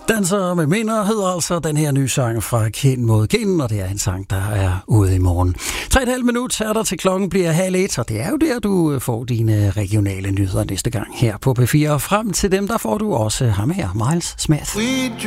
Danser med minder hedder altså den her nye sang fra Kind mod Kind, og det er en sang, der er ude i morgen. 3,5 minut er der til klokken bliver 12:30, og det er jo der, du får dine regionale nyheder næste gang her på P4. Og frem til dem, der får du også ham her, Miles Smith.